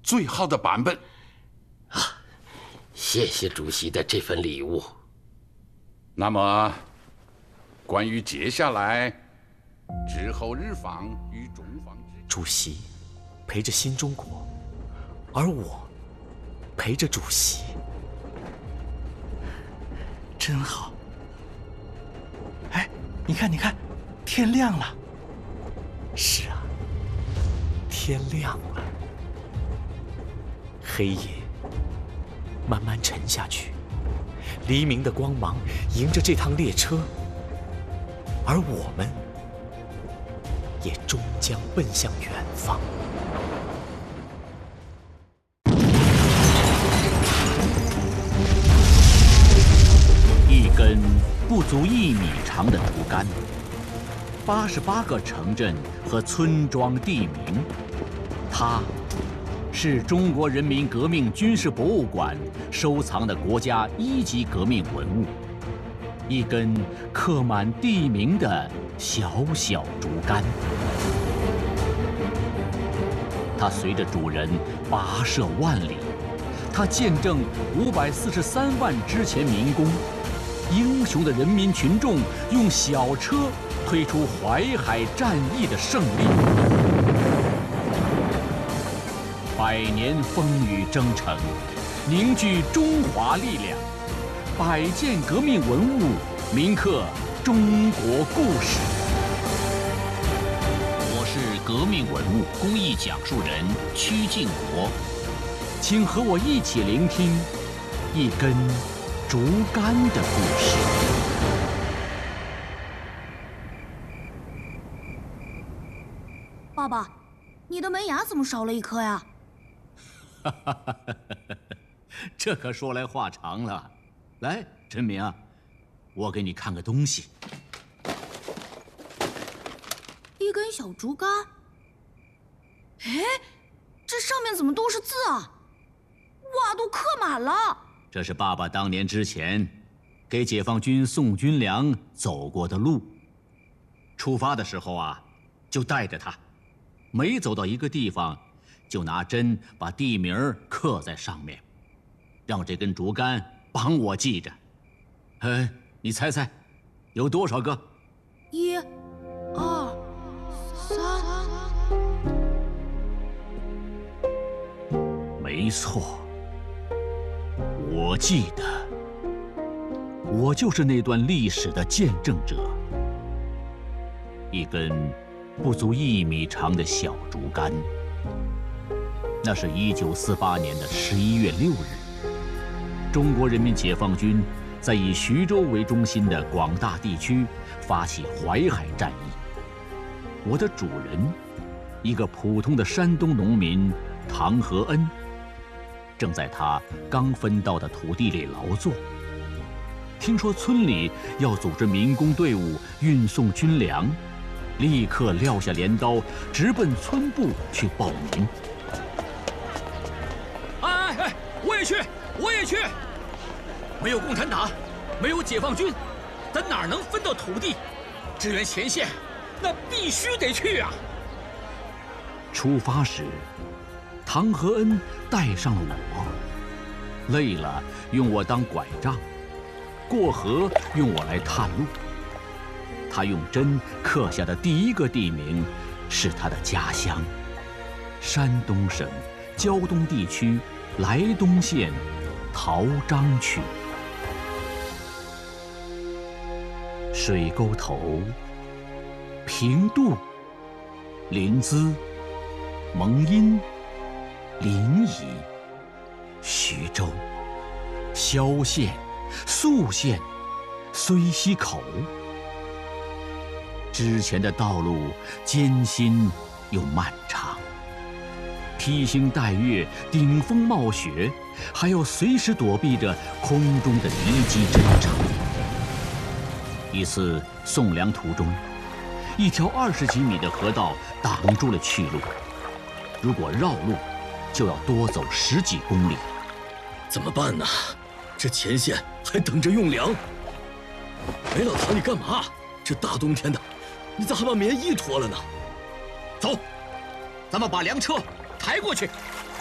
最好的版本。 谢谢主席的这份礼物。 那么，关于接下来之后日方与中方主席陪着新中国，而我陪着主席，真好。哎，你看，你看，天亮了。是啊，天亮了。黑夜慢慢沉下去，黎明的光芒迎着这趟列车，而我们也终将奔向远方。 一根不足1米长的竹竿，88个城镇和村庄地名，它是中国人民革命军事博物馆收藏的国家1级革命文物，一根刻满地名的小小竹竿。它随着主人跋涉万里，它见证543万之前民工英雄的人民群众用小车推出淮海战役的胜利，100年风雨征程，凝聚中华力量，100件革命文物铭刻中国故事。我是革命文物公益讲述人曲靖国，请和我一起聆听一根竹竿的故事。 爸爸，你的门牙怎么少了一颗呀？ 这可说来话长了。来，陈明啊，我给你看个东西。 一根小竹竿。哎，这上面怎么都是字啊？哇，都刻满了。 这是爸爸当年之前给解放军送军粮走过的路。出发的时候啊，就带着它，每走到一个地方，就拿针把地名刻在上面，让这根竹竿帮我记着。你猜猜，有多少个 ？1、2、3。 没错，我记得，我就是那段历史的见证者。一根不足1米长的小竹竿，那是1948年的11月6日，中国人民解放军在以徐州为中心的广大地区发起淮海战役。我的主人，一个普通的山东农民唐和恩，正在他刚分到的土地里劳作。听说村里要组织民工队伍运送军粮，立刻撂下镰刀，直奔村部去报名。哎，我也去，我也去！没有共产党，没有解放军，咱哪能分到土地？支援前线，那必须得去啊！出发时，唐和恩带上了我，累了用我当拐杖，过河用我来探路。他用针刻下的第一个地名是他的家乡——山东省胶东地区莱东县陶章区。水沟头、平度、临淄、蒙阴、临沂、徐州、萧县、宿县、睢溪口。之前的道路艰辛又漫长，披星戴月，顶风冒雪，还要随时躲避着空中的敌机侦察。一次送粮途中，一条20几米的河道挡住了去路，如果绕路，就要多走10几公里。 怎么办呢？这前线还等着用粮。哎，老唐，你干嘛？这大冬天的，你咋还把棉衣脱了呢？ 走，咱们把粮车抬过去。